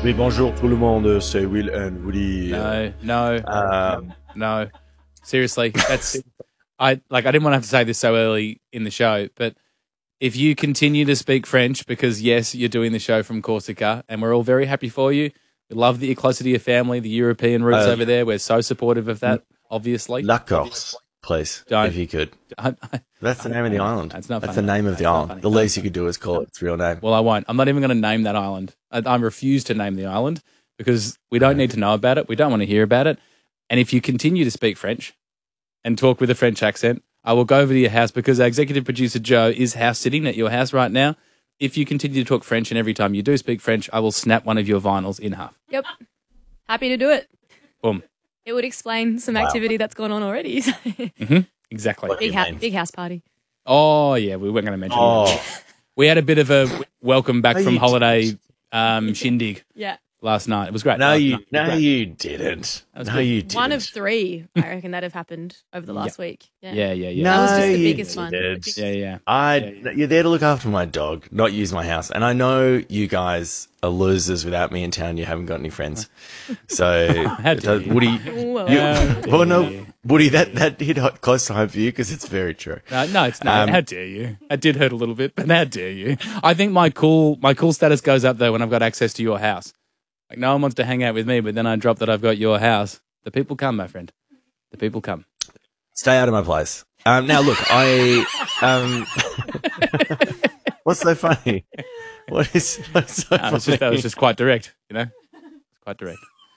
Mais bonjour tout le monde, c'est Will and Woody. No. Seriously, that's I didn't want to have to say this so early in the show, but if you continue to speak French, because yes, you're doing the show from Corsica, and we're all very happy for you. We love that you're closer to your family, the European roots over there. We're so supportive of that, obviously. La Corse, please, if you could. That's the name of the island. That's not That's funny. the name of the island. The least you could do is call it its real name. Well, I won't. I'm not even going to name that island. I refuse to name the island because we don't need to know about it. We don't want to hear about it. And if you continue to speak French and talk with a French accent, I will go over to your house because our executive producer, Joe, is house sitting at your house right now. If you continue to talk French and every time you do speak French, I will snap one of your vinyls in half. Yep. Happy to do it. Boom. It would explain some activity that's gone on already. Exactly. Big house party. Oh, yeah, we weren't going to mention that. We had a bit of a welcome back from holiday shindig Yeah. last night. It was great. No, you Great. didn't. was No, good. you didn't. One of three, I reckon, that have happened over the last week. Yeah. No, That was just the you biggest one. didn't. Yeah. You're there to look after my dog, not use my house. And I know you guys are losers without me in town. You haven't got any friends. So, How dare you. Woody, Whoa. Woody, that hit close to home for you because it's very true. No, it's not. How dare you? It did hurt a little bit, but how dare you? I think my cool status goes up though when I've got access to your house. Like no one wants to hang out with me, but then I drop that I've got your house. The people come, my friend. The people come. Stay out of my place. Now, look, what's so funny? What's so funny? That was just quite direct, you know? Quite direct.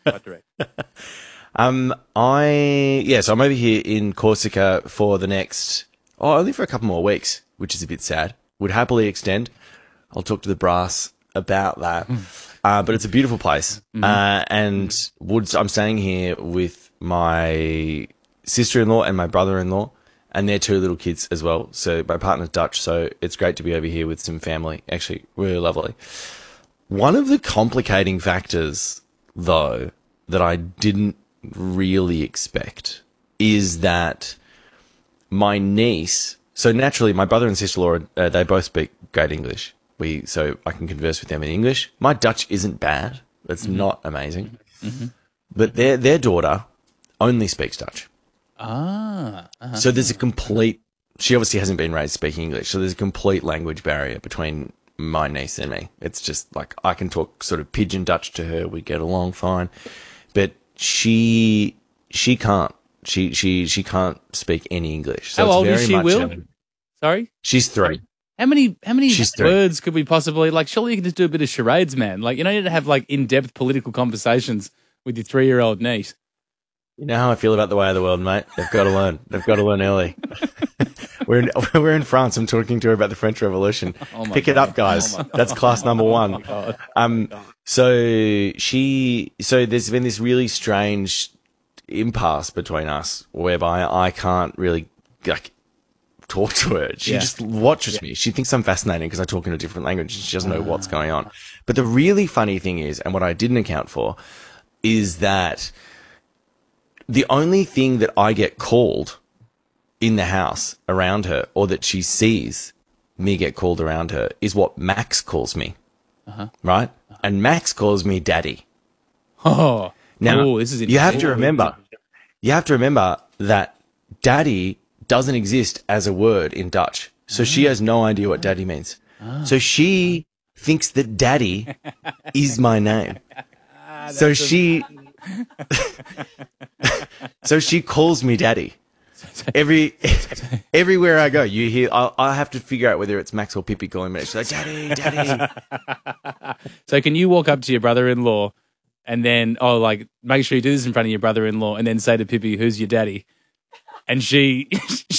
So I'm over here in Corsica for the next, only for a couple more weeks, which is a bit sad. Would happily extend. I'll talk to the brass about that. But it's a beautiful place. And I'm staying here with my sister-in-law and my brother-in-law and their two little kids as well. So my partner's Dutch, so it's great to be over here with some family. Actually, really lovely. One of the complicating factors, though, that I didn't really expect is that my niece, so naturally my brother and sister-in-law, they both speak great English. So I can converse with them in English. My Dutch isn't bad. It's not amazing. But their daughter only speaks Dutch. So there's she obviously hasn't been raised speaking English. So there's a complete language barrier between my niece and me. It's just like I can talk sort of pidgin Dutch to her. We get along fine. But she can't. She can't speak any English. So How it's old is very she, much Will? Sorry? She's 3. How many She's three. words could we possibly, like, surely you can just do a bit of charades, man. Like, you don't need to have, like, in-depth political conversations with your 3-year-old niece. You know how I feel about the way of the world, mate. They've got to learn. They've got to learn early. We're in France. I'm talking to her about the French Revolution. Pick it up, guys. That's class number 1. So there's been this really strange impasse between us whereby I can't really talk to her. She just watches me. She thinks I'm fascinating because I talk in a different language. She doesn't know what's going on. But the really funny thing is, and what I didn't account for, is that the only thing that I get called in the house around her, or that she sees me get called around her, is what Max calls me. Right? And Max calls me daddy. Oh. Now, This is you have to remember that daddy doesn't exist as a word in Dutch. So she has no idea what daddy means. So she thinks that daddy is my name. So she calls me daddy. Everywhere I go, you hear, I have to figure out whether it's Max or Pippi calling me. She's like, daddy. So can you walk up to your brother-in-law and then, make sure you do this in front of your brother-in-law and then say to Pippi, who's your daddy? And she